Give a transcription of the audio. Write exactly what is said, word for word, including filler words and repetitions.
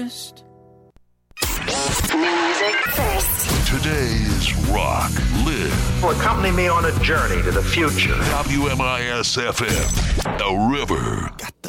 first. Music first. Today is rock. Live. Will accompany me on a journey to the future. W M I S F M. The River. Got the